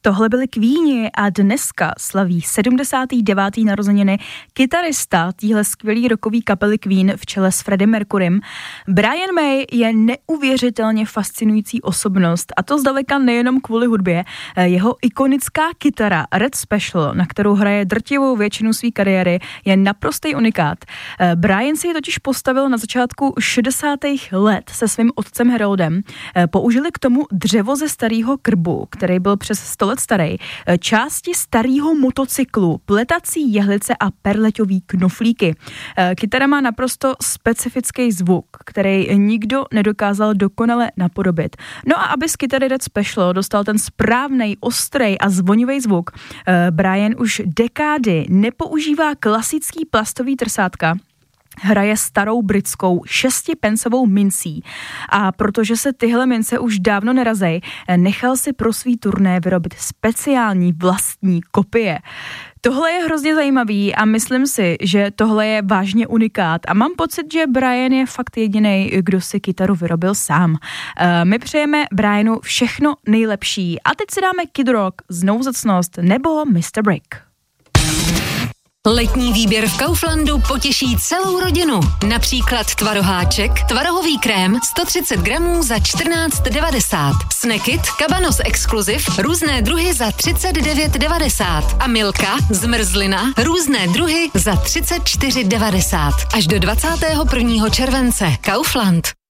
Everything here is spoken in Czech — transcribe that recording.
Tohle byly Queeni a dneska slaví 79. narozeniny kytarista téhle skvělý rockový kapely Queen v čele s Freddie Mercurym. Brian May je neuvěřitelně fascinující osobnost a to zdaleka nejenom kvůli hudbě. Jeho ikonická kytara Red Special, na kterou hraje drtivou většinu své kariéry, je naprostý unikát. Brian si ji totiž postavil na začátku 60. let se svým otcem Haroldem. Použili k tomu dřevo ze starého krbu, který byl přes 100 let starý, části starého motocyklu, pletací jehlice a perleťový knoflíky. Kytara má naprosto specifický zvuk, který nikdo nedokázal dokonale napodobit. No a aby z kytary Red Special dostal ten správnej, ostrej a zvonivý zvuk, Brian už dekády nepoužívá klasický plastový trsátka, hraje starou britskou 6pencovou mincí a protože se tyhle mince už dávno nerazej, nechal si pro svý turné vyrobit speciální vlastní kopie. Tohle je hrozně zajímavý a myslím si, že tohle je vážně unikát a mám pocit, že Brian je fakt jedinej, kdo si kytaru vyrobil sám. My přejeme Brianu všechno nejlepší a teď si dáme Kid Rock, Znouzecnost nebo Mr. Brick. Letní výběr v Kauflandu potěší celou rodinu. Například tvaroháček, tvarohový krém 130 gramů za 14,90. Snackit, Cabanos Exclusive, různé druhy za 39,90. A Milka, zmrzlina, různé druhy za 34,90. Až do 21. července. Kaufland.